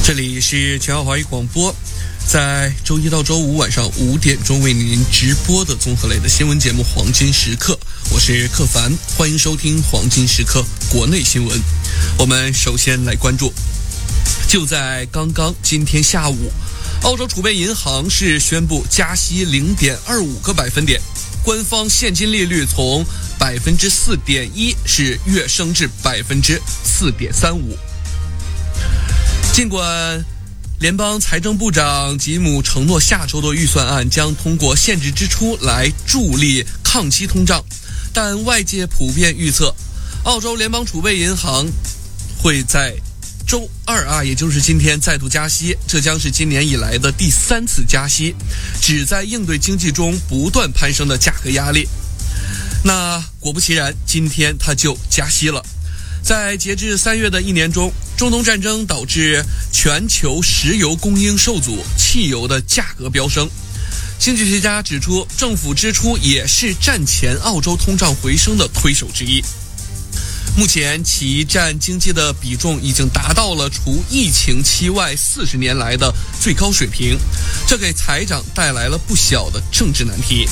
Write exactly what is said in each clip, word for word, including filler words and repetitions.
这里是全澳华语广播，在周一到周五晚上五点钟为您直播的综合类的新闻节目《黄金时刻》，我是克凡，欢迎收听《黄金时刻》国内新闻。我们首先来关注，就在刚刚今天下午，澳洲储备银行是宣布加息 零点二五 个百分点，官方现金利率从 百分之四点一 是跃升至 百分之四点三五。尽管联邦财政部长吉姆承诺下周的预算案将通过限制支出来助力抗击通胀，但外界普遍预测澳洲联邦储备银行会在周二啊，也就是今天再度加息，这将是今年以来的第三次加息，旨在应对经济中不断攀升的价格压力。那果不其然，今天它就加息了。在截至三月的一年中，中东战争导致全球石油供应受阻，汽油的价格飙升。经济学家指出，政府支出也是战前澳洲通胀回升的推手之一。目前其占经济的比重已经达到了除疫情期外四十年来的最高水平，这给财长带来了不小的政治难题。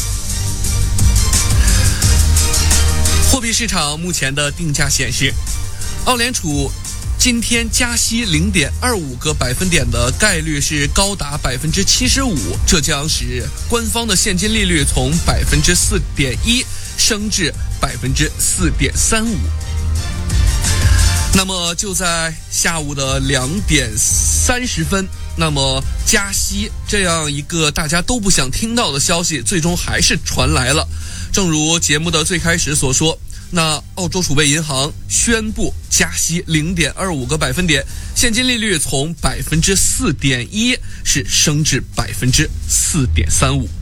货币市场目前的定价显示，澳联储今天加息 零点二五 个百分点的概率是高达 百分之七十五， 这将使官方的现金利率从 百分之四点一 升至 百分之四点三五。那么就在下午的两点三十分，那么加息这样一个大家都不想听到的消息最终还是传来了。正如节目的最开始所说，那澳洲储备银行宣布加息 零点二五 个百分点，现金利率从 百分之四点一 是升至 百分之四点三五。